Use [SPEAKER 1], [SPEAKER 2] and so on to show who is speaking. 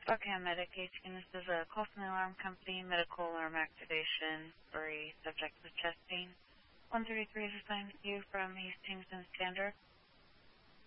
[SPEAKER 1] Okay, medication. This is a call from the alarm company, medical alarm activation for a subject with chest pain. 133 is assigned to you from Hastings and Standard.